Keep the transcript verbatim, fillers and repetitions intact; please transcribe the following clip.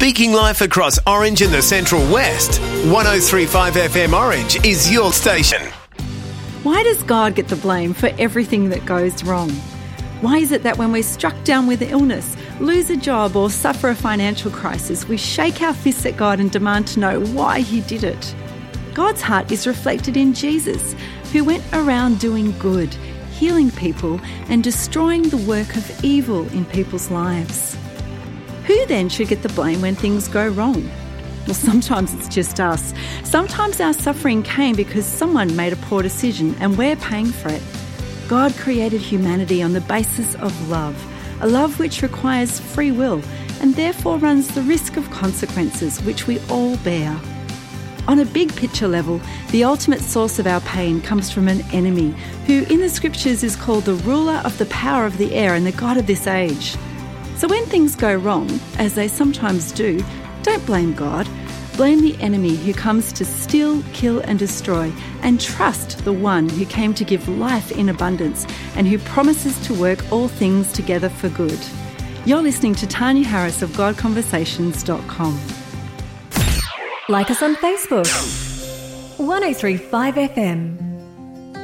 Speaking life across Orange and the Central West, one oh three point five F M Orange is your station. Why does God get the blame for everything that goes wrong? Why is it that when we're struck down with illness, lose a job or suffer a financial crisis, we shake our fists at God and demand to know why he did it? God's heart is reflected in Jesus, who went around doing good, healing people and destroying the work of evil in people's lives. Who then should get the blame when things go wrong? Well, sometimes it's just us. Sometimes our suffering came because someone made a poor decision and we're paying for it. God created humanity on the basis of love, a love which requires free will and therefore runs the risk of consequences which we all bear. On a big picture level, the ultimate source of our pain comes from an enemy who in the scriptures is called the ruler of the power of the air and the god of this age. So when things go wrong, as they sometimes do, don't blame God. Blame the enemy who comes to steal, kill and destroy, and trust the one who came to give life in abundance and who promises to work all things together for good. You're listening to Tanya Harris of God Conversations dot com. Like us on Facebook. one oh three point five F M.